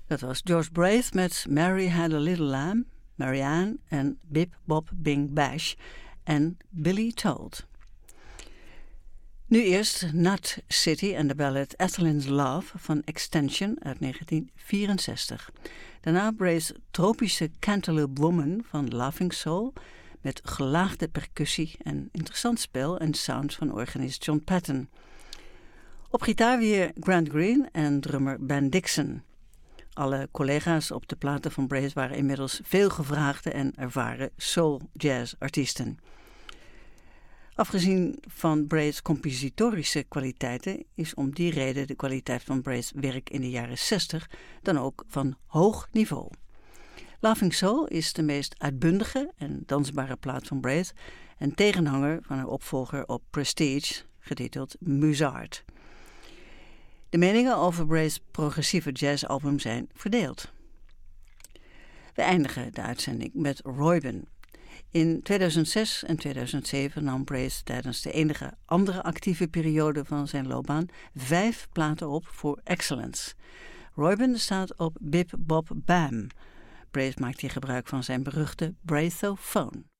Dat was George Braith met Mary Had a Little Lamb, Marianne en Bip Bop Bing Bash en Billy Told. Nu eerst Nut City en de ballad Ethelyn's Love van Extension uit 1964. Daarna Braith's tropische Cantaloupe Woman van Laughing Soul met gelaagde percussie en interessant spel en sound van organist John Patton. Op gitaar weer Grant Green en drummer Ben Dixon. Alle collega's op de platen van Braith waren inmiddels veel gevraagde en ervaren soul-jazz-artiesten. Afgezien van Braith's compositorische kwaliteiten is om die reden de kwaliteit van Braith's werk in de jaren 60 dan ook van hoog niveau. Laughing Soul is de meest uitbundige en dansbare plaat van Braith en tegenhanger van haar opvolger op Prestige, getiteld Musard. De meningen over Braith's progressieve jazzalbum zijn verdeeld. We eindigen de uitzending met Reuben. In 2006 en 2007 nam Braith tijdens de enige andere actieve periode van zijn loopbaan 5 platen op voor Excellence. Reuben staat op Bip Bop Bam. Braith maakt hier gebruik van zijn beruchte Braithophone.